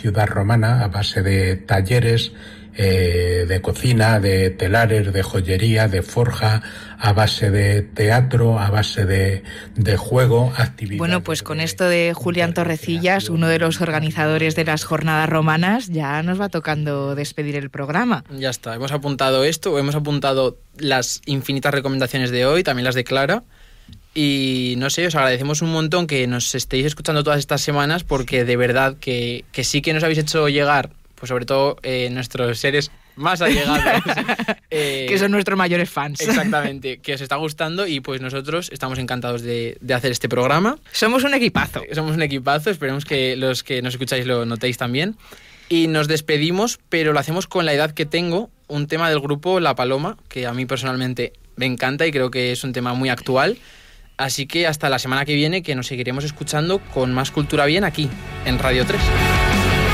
ciudad romana a base de talleres de cocina, de telares, de joyería, de forja, a base de teatro, a base de juego, actividades. Bueno, pues con esto de Julián Torrecillas, uno de los organizadores de las jornadas romanas, ya nos va tocando despedir el programa. Ya está, hemos apuntado esto, hemos apuntado las infinitas recomendaciones de hoy, también las de Clara. Y no sé, os agradecemos un montón que nos estéis escuchando todas estas semanas, porque de verdad que sí que nos habéis hecho llegar, pues sobre todo nuestros seres más allegados. Que son nuestros mayores fans. Exactamente, que os está gustando y pues nosotros estamos encantados de hacer este programa. Somos un equipazo. Somos un equipazo, esperemos que los que nos escucháis lo notéis también. Y nos despedimos, pero lo hacemos con La edad que tengo, un tema del grupo La Paloma, que a mí personalmente me encanta y creo que es un tema muy actual. Así que hasta la semana que viene, que nos seguiremos escuchando con más Cultura Bien aquí, en Radio 3.